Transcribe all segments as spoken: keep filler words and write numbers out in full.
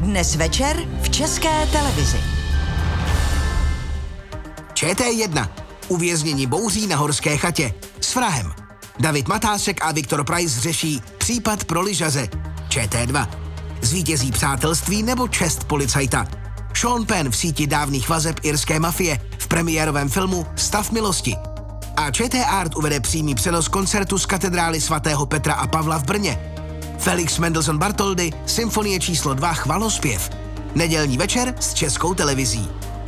Dnes večer v České televizi. Č T jedna. Uvěznění bouří na Horské chatě. S vrahem. David Matásek a Viktor Price řeší případ pro lyžaře. Č T dva. Zvítězí přátelství nebo čest policajta. Sean Penn v síti dávných vazeb irské mafie v premiérovém filmu Stav milosti. A Č T Art uvede přímý přenos koncertu z katedrály svatého Petra a Pavla v Brně. Felix Mendelssohn Bartholdy, Symfonie číslo dva, Chvalospěv. Nedělní večer s Českou televizí.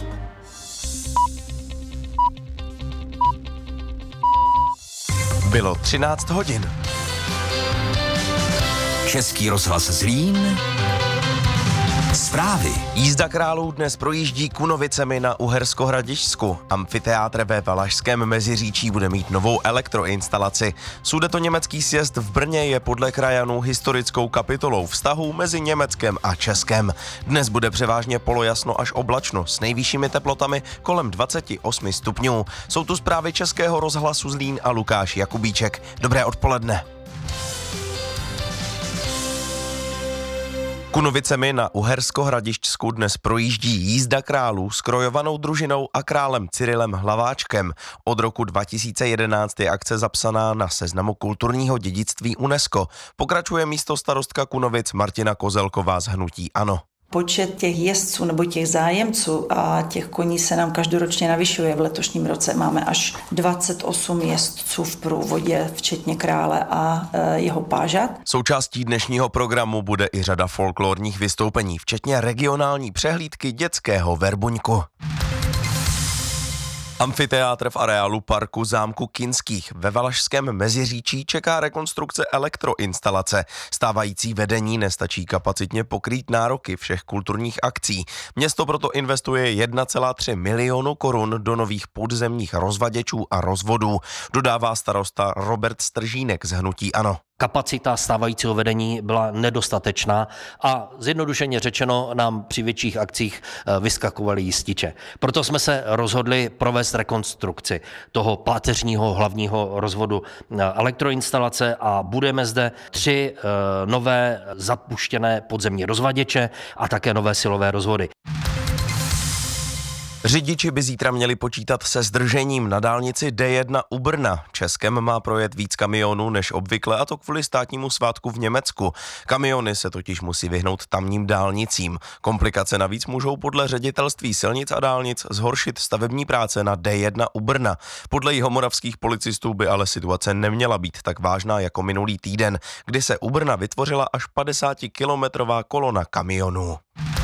Bylo třináct hodin. Český rozhlas Zlín. Zprávy. Jízda králů dnes projíždí Kunovicemi na Uhersko-Hradišťsku. Amfiteátr ve Valašském Meziříčí bude mít novou elektroinstalaci. Sudetoněmecký sjezd v Brně je podle krajanů historickou kapitolou vztahů mezi Německem a Českem. Dnes bude převážně polojasno až oblačno s nejvyššími teplotami kolem dvacet osm stupňů. Jsou tu zprávy Českého rozhlasu Zlín a Lukáš Jakubíček. Dobré odpoledne. Kunovicemi na Uhersko-Hradišťsku dnes projíždí jízda králů s krojovanou družinou a králem Cyrilem Hlaváčkem. Od roku dva tisíce jedenáct je akce zapsaná na seznamu kulturního dědictví UNESCO. Pokračuje místostarostka Kunovic Martina Kozelková z hnutí ANO. Počet těch jezdců nebo těch zájemců a těch koní se nám každoročně navyšuje. V letošním roce máme až dvacet osm jezdců v průvodě, včetně krále a e, jeho pážat. Součástí dnešního programu bude i řada folklorních vystoupení, včetně regionální přehlídky dětského Verbuňku. Amfiteátr v areálu parku zámku Kinských ve Valašském Meziříčí čeká rekonstrukce elektroinstalace. Stávající vedení nestačí kapacitně pokrýt nároky všech kulturních akcí. Město proto investuje jedna celá tři milionu korun do nových podzemních rozvaděčů a rozvodů, dodává starosta Robert Stržínek z hnutí ANO. Kapacita stávajícího vedení byla nedostatečná a zjednodušeně řečeno nám při větších akcích vyskakovaly jističe. Proto jsme se rozhodli provést rekonstrukci toho páteřního hlavního rozvodu elektroinstalace a budeme zde tři nové zapuštěné podzemní rozvaděče a také nové silové rozvody. Řidiči by zítra měli počítat se zdržením na dálnici D jedna u Brna. Českem má projet víc kamionů než obvykle, a to kvůli státnímu svátku v Německu. Kamiony se totiž musí vyhnout tamním dálnicím. Komplikace navíc můžou podle ředitelství silnic a dálnic zhoršit stavební práce na D jedna u Brna. Podle jihomoravských policistů by ale situace neměla být tak vážná jako minulý týden, kdy se u Brna vytvořila až padesátikilometrová kolona kamionů.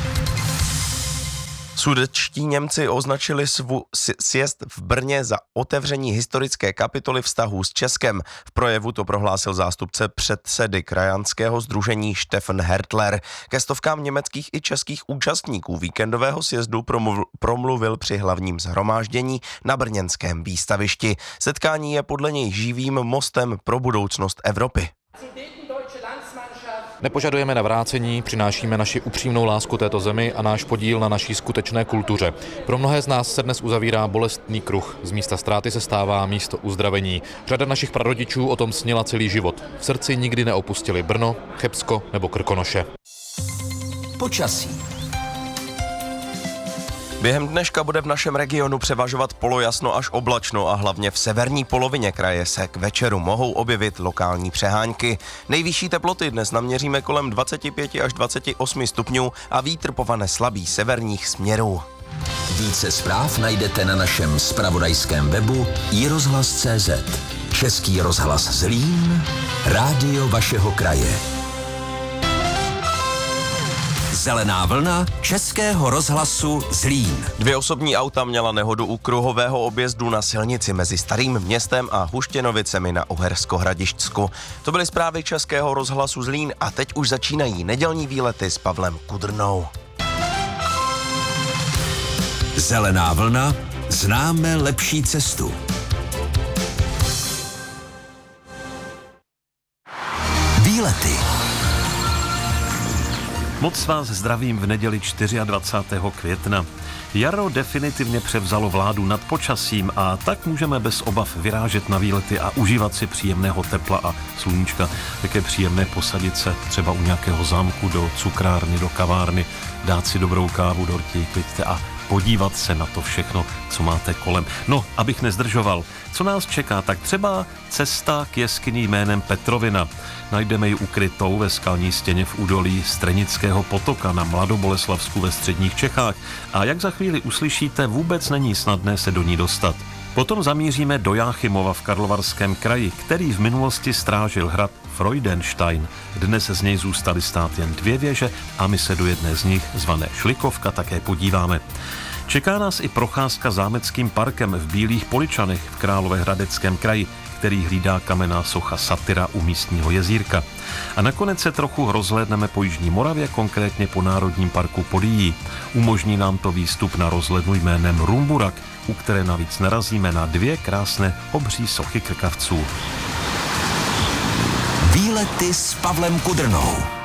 Sudetští Němci označili svůj sjezd v Brně za otevření historické kapitoly vztahů s Českem. V projevu to prohlásil zástupce předsedy krajanského sdružení Stefan Hertler. Ke stovkám německých i českých účastníků víkendového sjezdu promluvil při hlavním shromáždění na brněnském výstavišti. Setkání je podle něj živým mostem pro budoucnost Evropy. Nepožadujeme navrácení, přinášíme naši upřímnou lásku této zemi a náš podíl na naší skutečné kultuře. Pro mnohé z nás se dnes uzavírá bolestný kruh. Z místa ztráty se stává místo uzdravení. Řada našich prarodičů o tom snila celý život. V srdci nikdy neopustili Brno, Chebsko nebo Krkonoše. Počasí. Během dneška bude v našem regionu převažovat polojasno až oblačno a hlavně v severní polovině kraje se k večeru mohou objevit lokální přehánky. Nejvyšší teploty dnes naměříme kolem dvacet pět až dvacet osm stupňů a vítr povane slabý severních směrů. Více zpráv najdete na našem zpravodajském webu i rozhlas tečka cé zet. Český rozhlas Zlín, rádio vašeho kraje. Zelená vlna Českého rozhlasu Zlín. Dvě osobní auta měla nehodu u kruhového objezdu na silnici mezi Starým Městem a Huštěnovicemi na Uhersko-Hradišťsku. To byly zprávy Českého rozhlasu Zlín a teď už začínají nedělní výlety s Pavlem Kudrnou. Zelená vlna, známe lepší cestu. Výlety. Moc vás zdravím v neděli dvacátého čtvrtého května. Jaro definitivně převzalo vládu nad počasím a tak můžeme bez obav vyrážet na výlety a užívat si příjemného tepla a sluníčka. Jak je příjemné posadit se třeba u nějakého zámku do cukrárny, do kavárny, dát si dobrou kávu do rtí kvitce a podívat se na to všechno, co máte kolem. No, abych nezdržoval, co nás čeká, tak třeba cesta k jeskyni jménem Petrovina. Najdeme ji ukrytou ve skalní stěně v údolí Strenického potoka na Mladoboleslavsku ve středních Čechách. A jak za chvíli uslyšíte, vůbec není snadné se do ní dostat. Potom zamíříme do Jáchymova v Karlovarském kraji, který v minulosti strážil hrad Freudenstein. Dnes z něj zůstaly stát jen dvě věže a my se do jedné z nich, zvané Šlikovka, také podíváme. Čeká nás i procházka zámeckým parkem v Bílých Poličanech v Královéhradeckém kraji, který hlídá kamenná socha Satyra u místního jezírka. A nakonec se trochu rozhlédneme po Jižní Moravě, konkrétně po Národním parku Podyjí. Umožní nám to výstup na rozhlednu jménem Rumburak, u které navíc narazíme na dvě krásné obří sochy krkavců. Výlety s Pavlem Kudrnou.